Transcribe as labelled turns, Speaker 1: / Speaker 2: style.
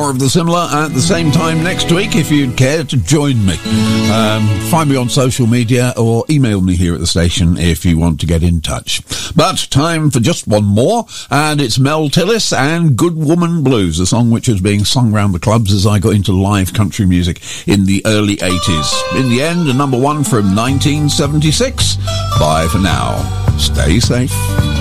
Speaker 1: more of the similar at the same time next week if you'd care to join me. Find me on social media or email me here at the station if you want to get in touch. But time for just one more, and it's Mel Tillis and Good Woman Blues, a song which was being sung round the clubs as I got into live country music in the early 80s. In the end, a number one from 1976. Bye for now. Stay safe.